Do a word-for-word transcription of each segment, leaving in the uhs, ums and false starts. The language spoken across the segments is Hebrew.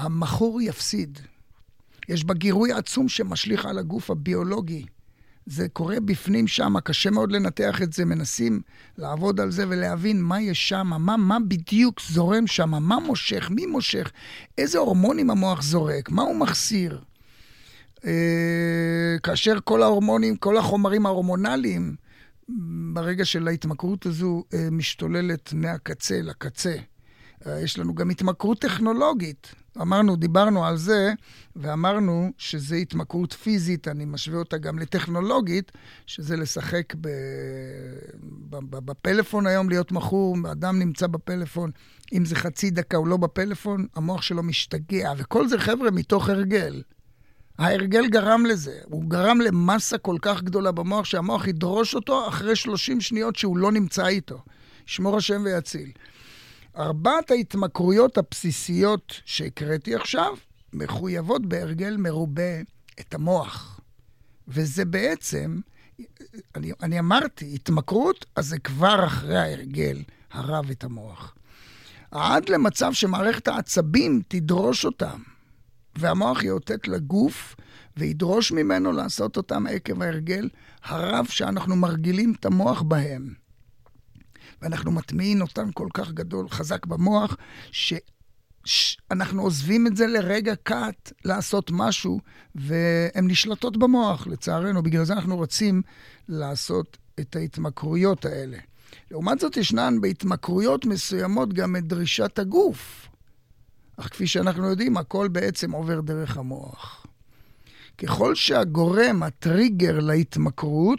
המחור יפסיד. יש בה גירוי עצום שמשליך על הגוף הביולוגי. זה קורה בפנים שם, קשה מאוד לנתח את זה, מנסים לעבוד על זה ולהבין מה יש שם, מה, מה בדיוק זורם שם, מה מושך, מי מושך, איזה הורמונים המוח זורק, מה הוא מחסיר. אה, כאשר כל ההורמונים, כל החומרים ההורמונליים, ברגע של ההתמכרות הזו, אה, משתוללת מהקצה לקצה. אה, יש לנו גם התמכרות טכנולוגית. אמרנו, דיברנו על זה, ואמרנו שזה התמכרות פיזית, אני משווה אותה גם לטכנולוגית, שזה לשחק ב... ב... בפלאפון היום, להיות מכור, אדם נמצא בפלאפון, אם זה חצי דקה או לא בפלאפון, המוח שלו משתגע, וכל זה חבר'ה מתוך הרגל. ההרגל גרם לזה, הוא גרם למסה כל כך גדולה במוח, שהמוח ידרוש אותו אחרי שלושים שניות שהוא לא נמצא איתו. ישמור השם ויציל. ארבעת ההתמכרויות הבסיסיות שהקראתי עכשיו, מחויבות בהרגל מרובה את המוח. וזה בעצם, אני, אני אמרתי, התמכרות, אז זה כבר אחרי ההרגל הרב את המוח. עד למצב שמערכת העצבים תדרוש אותם, והמוח יאותת לגוף, וידרוש ממנו לעשות אותם עקב ההרגל הרב שאנחנו מרגילים את המוח בהם. ואנחנו מטמיעים אותם כל כך גדול, חזק במוח, שאנחנו עוזבים את זה לרגע קט לעשות משהו, והן נשלטות במוח, לצערנו. בגלל זה אנחנו רוצים לעשות את ההתמכרויות האלה. לעומת זאת ישנן בהתמכרויות מסוימות גם את דרישת הגוף. אך כפי שאנחנו יודעים, הכל בעצם עובר דרך המוח. ככל שהגורם, הטריגר להתמכרות,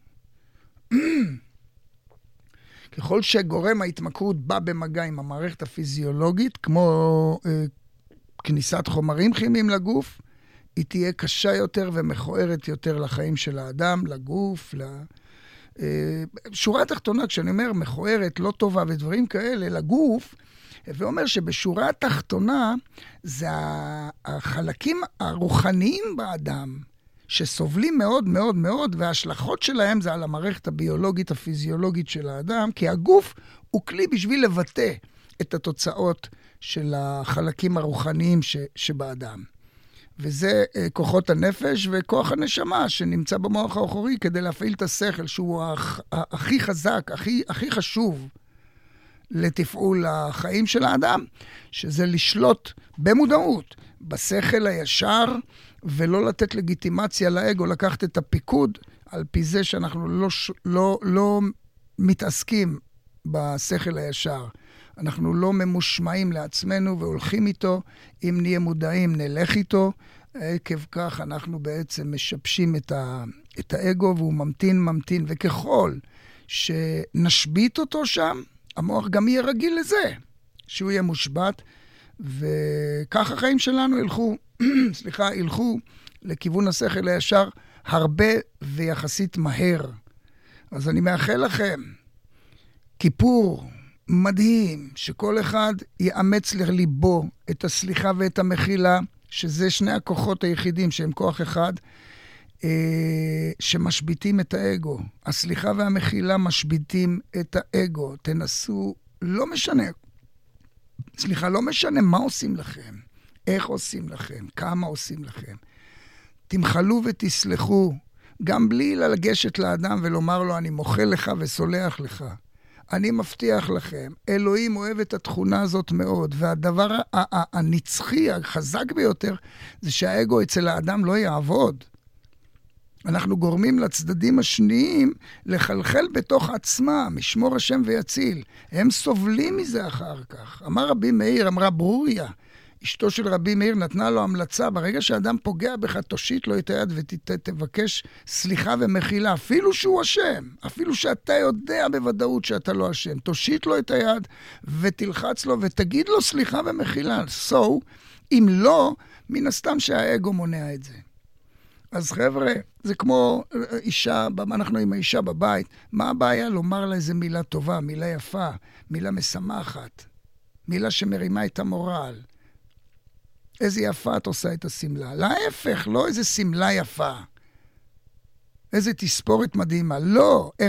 ככל שגורם ההתמכרות בא במגע עם המערכת הפיזיולוגית, כמו אה, כניסת חומרים כימיים לגוף, היא תהיה קשה יותר ומכוערת יותר לחיים של האדם, לגוף, ל... אה, שורה התחתונה, כשאני אומר מכוערת, לא טובה ודברים כאלה, לגוף, ואומר שבשורה התחתונה זה החלקים הרוחניים באדם, שסובלים מאוד מאוד מאוד, וההשלכות שלהם זה על המערכת הביולוגית, הפיזיולוגית של האדם, כי הגוף הוא כלי בשביל לבטא את התוצאות של החלקים הרוחניים ש, שבאדם. וזה כוחות הנפש וכוח הנשמה שנמצא במוח האחורי כדי להפעיל את השכל, שהוא הכי חזק, הכי, הכי חשוב לתפעול החיים של האדם, שזה לשלוט במודעות, בשכל הישר, ולא לתת לגיטימציה לאגו, לקחת את הפיקוד, על פי זה שאנחנו לא, לא, לא מתעסקים בשכל הישר. אנחנו לא ממושמעים לעצמנו והולכים איתו, אם נהיה מודעים נלך איתו, עקב כך אנחנו בעצם משבשים את, ה, את האגו, והוא ממתין, ממתין, וככל שנשבית אותו שם, המוח גם יהיה רגיל לזה, שהוא יהיה מושבת, וכך החיים שלנו ילכו, סליחה, ילכו לכיוון השכל הישר הרבה ויחסית מהר. אז אני מאחל לכם כיפור מדהים, שכל אחד יאמץ לליבו את הסליחה ואת המחילה, שזה שני הכוחות היחידים שהם כוח אחד, שמשביטים את האגו. הסליחה והמחילה משביטים את האגו. תנסו, לא משנה, סליחה, לא משנה מה עושים לכם, איך עושים לכם, כמה עושים לכם. תמחלו ותסלחו, גם בלי לגשת לאדם ולומר לו, אני מוחל לך וסולח לך. אני מבטיח לכם, אלוהים אוהב את התכונה הזאת מאוד, והדבר הנצחי, החזק ביותר, זה שהאגו אצל האדם לא יעבוד. אנחנו גורמים לצדדים השניים לחלחל בתוך עצמם, משמור השם ויציל. הם סובלים מזה אחר כך. אמר רבי מאיר, אמרה ברוריה, אשתו של רבי מאיר נתנה לו המלצה, ברגע שאדם פוגע בך, תושיט לו את היד ותבקש סליחה ומחילה, אפילו שהוא אשם, אפילו שאתה יודע בוודאות שאתה לא אשם, תושיט לו את היד ותלחץ לו ותגיד לו סליחה ומחילה. So, אם לא, מן הסתם שהאגו מונע את זה. אז חבר'ה, זה כמו אישה, אנחנו עם האישה בבית, מה הבעיה לומר לה איזה מילה טובה, מילה יפה, מילה משמחת, מילה שמרימה את המורל. איזה יפה את עושה את הסמלה. להפך, לא איזה סמלה יפה. איזה תספורת מדהימה. לא, איך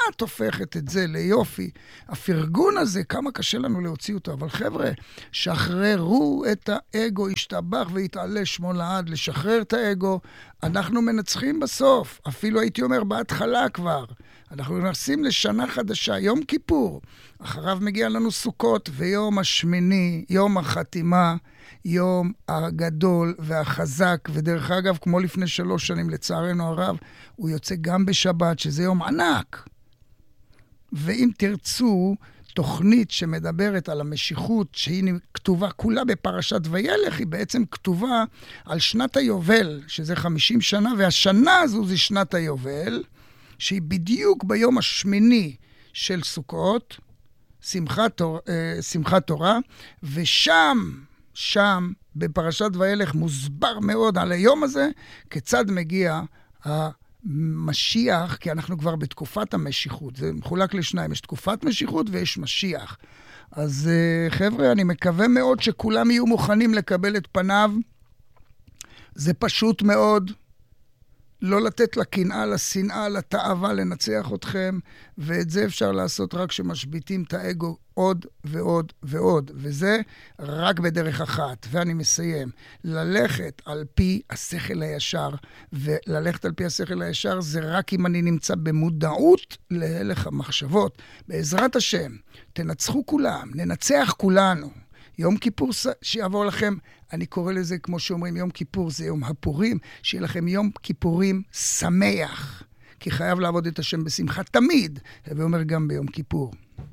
את הופכת את זה ליופי. הפרגון הזה, כמה קשה לנו להוציא אותו. אבל חבר'ה, שחררו את האגו, השתבח והתעלה שמו לעד, לשחרר את האגו. אנחנו מנצחים בסוף. אפילו הייתי אומר בהתחלה כבר. אנחנו נכנסים לשנה חדשה, יום כיפור. אחריו מגיע לנו סוכות, ויום השמיני, יום החתימה, יום הגדול והחזק, ודרך אגב, כמו לפני שלוש שנים, לצערנו הרב, הוא יוצא גם בשבת, שזה יום ענק. ואם תרצו, תוכנית שמדברת על המשיכות, שהיא כתובה כולה בפרשת וילך, היא בעצם כתובה על שנת היובל, שזה חמישים שנה, והשנה הזו זה שנת היובל, שהיא בדיוק ביום השמיני של סוכות, שמחת, שמחת תורה, ושם, שם, בפרשת וילך, מוסבר מאוד על היום הזה, כיצד מגיע המשיח, כי אנחנו כבר בתקופת המשיכות. זה מחולק לשניים, יש תקופת משיכות ויש משיח. אז חבר'ה, אני מקווה מאוד שכולם יהיו מוכנים לקבל את פניו. זה פשוט מאוד. לא לתת לקנאה, לשנאה, לתאווה, לנצח אתכם, ואת זה אפשר לעשות רק שמשביטים את האגו עוד ועוד ועוד, וזה רק בדרך אחת. ואני מסיים, ללכת על פי השכל הישר, וללכת על פי השכל הישר זה רק אם אני נמצא במודעות להלך המחשבות. בעזרת השם, תנצחו כולם, ננצח כולנו. יום כיפור שיעבור לכם, אני קורא לזה, כמו שאומרים, יום כיפור זה יום הפורים, שיהיה לכם יום כיפורים שמח, כי חייב לעבוד את השם בשמחה תמיד, ואומר גם ביום כיפור.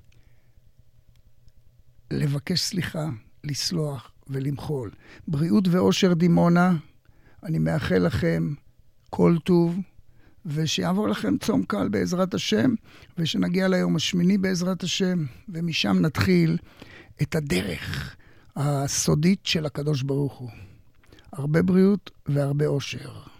לבקש סליחה, לסלוח ולמחול. בריאות ואושר דימונה, אני מאחל לכם כל טוב, ושיעבור לכם צום קל בעזרת השם, ושנגיע ליום השמיני בעזרת השם, ומשם נתחיל את הדרך הסודית של הקדוש ברוך הוא. הרבה בריאות והרבה אושר.